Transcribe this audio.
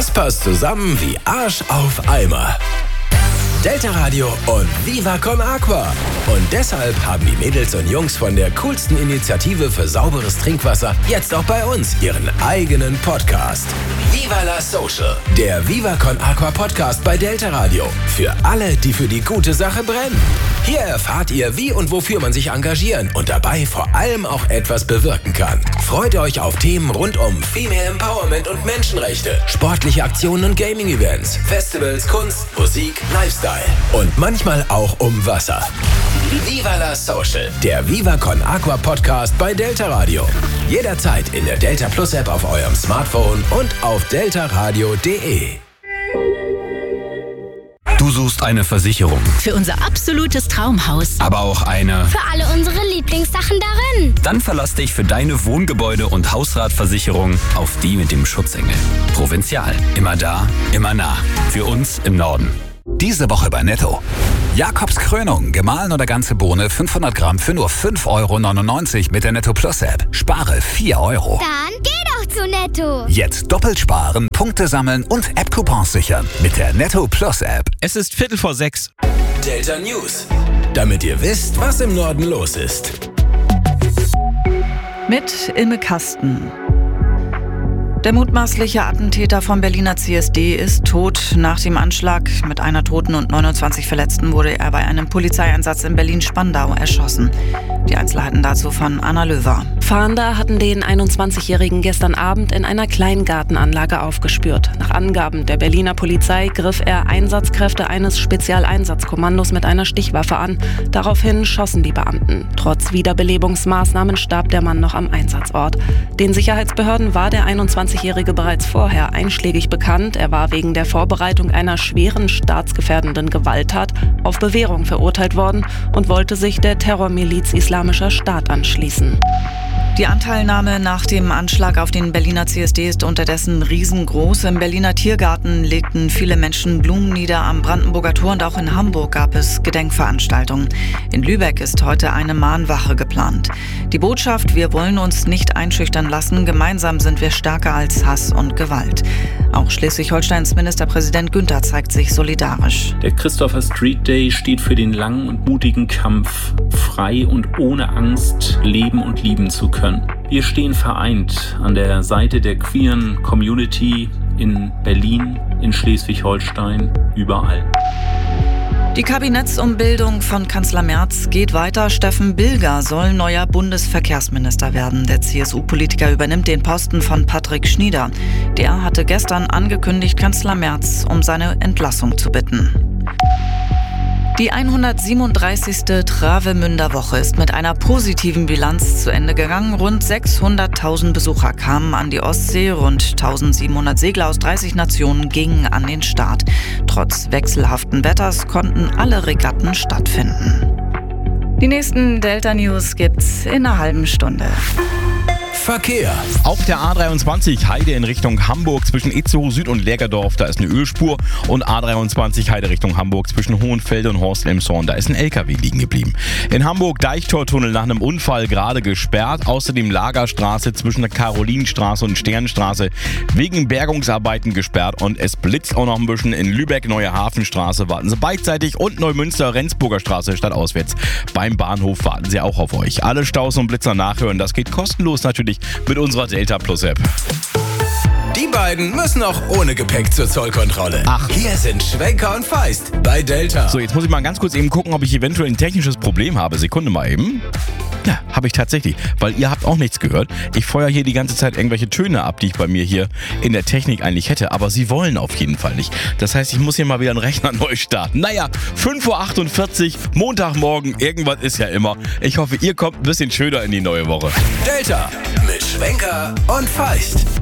Das passt zusammen wie Arsch auf Eimer. Delta Radio und Viva Con Aqua. Und deshalb haben die Mädels und Jungs von der coolsten Initiative für sauberes Trinkwasser jetzt auch bei uns ihren eigenen Podcast. Viva la Social, der Viva Con Aqua Podcast bei Delta Radio. Für alle, die für die gute Sache brennen. Hier erfahrt ihr, wie und wofür man sich engagieren und dabei vor allem auch etwas bewirken kann. Freut euch auf Themen rund um Female Empowerment und Menschenrechte, sportliche Aktionen und Gaming-Events, Festivals, Kunst, Musik, Lifestyle und manchmal auch um Wasser. Viva la Social, der Viva Con Aqua Podcast bei Delta Radio. Jederzeit in der Delta Plus App auf eurem Smartphone und auf deltaradio.de. Du suchst eine Versicherung. Für unser absolutes Traumhaus. Aber auch eine für alle unsere Lieblingssachen darin. Dann verlass dich für deine Wohngebäude- und Hausratversicherung auf die mit dem Schutzengel. Provinzial. Immer da, immer nah. Für uns im Norden. Diese Woche bei Netto. Jakobs Krönung, gemahlen oder ganze Bohne, 500 Gramm für nur 5,99 € mit der Netto Plus App. Spare 4 €. Dann geh doch zu Netto. Jetzt doppelt sparen, Punkte sammeln und App-Coupons sichern mit der Netto Plus App. Es ist 5:45. Delta News, damit ihr wisst, was im Norden los ist. Mit Ilme Kasten. Der mutmaßliche Attentäter vom Berliner CSD ist tot. Nach dem Anschlag mit einer Toten und 29 Verletzten wurde er bei einem Polizeieinsatz in Berlin-Spandau erschossen. Die Einzelheiten dazu von Anna Löwer. Fahnder hatten den 21-Jährigen gestern Abend in einer Kleingartenanlage aufgespürt. Nach Angaben der Berliner Polizei griff er Einsatzkräfte eines Spezialeinsatzkommandos mit einer Stichwaffe an. Daraufhin schossen die Beamten. Trotz Wiederbelebungsmaßnahmen starb der Mann noch am Einsatzort. Den Sicherheitsbehörden war der 21-Jährige bereits vorher einschlägig bekannt. Er war wegen der Vorbereitung einer schweren staatsgefährdenden Gewalttat auf Bewährung verurteilt worden und wollte sich der Terrormiliz Islamischer Staat anschließen. Die Anteilnahme nach dem Anschlag auf den Berliner CSD ist unterdessen riesengroß. Im Berliner Tiergarten legten viele Menschen Blumen nieder, am Brandenburger Tor und auch in Hamburg gab es Gedenkveranstaltungen. In Lübeck ist heute eine Mahnwache geplant. Die Botschaft: Wir wollen uns nicht einschüchtern lassen, gemeinsam sind wir stärker als Hass und Gewalt. Auch Schleswig-Holsteins Ministerpräsident Günther zeigt sich solidarisch. Der Christopher Street Day steht für den langen und mutigen Kampf, frei und ohne Angst leben und lieben zu können. Wir stehen vereint an der Seite der queeren Community in Berlin, in Schleswig-Holstein, überall. Die Kabinettsumbildung von Kanzler Merz geht weiter. Steffen Bilger soll neuer Bundesverkehrsminister werden. Der CSU-Politiker übernimmt den Posten von Patrick Schnieder. Der hatte gestern angekündigt, Kanzler Merz um seine Entlassung zu bitten. Die 137. Travemünder Woche ist mit einer positiven Bilanz zu Ende gegangen. Rund 600.000 Besucher kamen an die Ostsee, rund 1.700 Segler aus 30 Nationen gingen an den Start. Trotz wechselhaften Wetters konnten alle Regatten stattfinden. Die nächsten Delta News gibt's in einer halben Stunde. Verkehr. Auf der A23 Heide in Richtung Hamburg zwischen Itzehoe Süd und Lägerdorf, da ist eine Ölspur. Und A23 Heide Richtung Hamburg zwischen Hohenfelde und Horst-Elmshorn, da ist ein LKW liegen geblieben. In Hamburg Deichtortunnel nach einem Unfall gerade gesperrt. Außerdem Lagerstraße zwischen der Karolinenstraße und Sternenstraße wegen Bergungsarbeiten gesperrt. Und es blitzt auch noch ein bisschen in Lübeck, Neue Hafenstraße warten Sie beidseitig und Neumünster Rendsburger Straße stadtauswärts. Beim Bahnhof warten sie auch auf euch. Alle Staus und Blitzer nachhören, das geht kostenlos natürlich mit unserer Delta Plus App. Die beiden müssen auch ohne Gepäck zur Zollkontrolle. Ach. Hier sind Schwenker und Feist bei Delta. So, jetzt muss ich mal ganz kurz eben gucken, ob ich eventuell ein technisches Problem habe. Sekunde mal eben. Ja, habe ich tatsächlich, weil ihr habt auch nichts gehört. Ich feuere hier die ganze Zeit irgendwelche Töne ab, die ich bei mir hier in der Technik eigentlich hätte, aber sie wollen auf jeden Fall nicht. Das heißt, ich muss hier mal wieder einen Rechner neu starten. Naja, 5:48 Uhr, Montagmorgen, irgendwas ist ja immer. Ich hoffe, ihr kommt ein bisschen schöner in die neue Woche. Delta mit Schwenker und Feist.